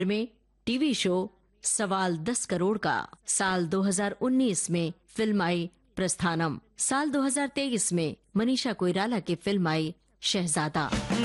में TV show सवाल 10 करोड़ का। साल 2019 में फिल्म आई प्रस्थानम। साल 2023 में मनीषा कोइराला की फिल्म आई शहजादा।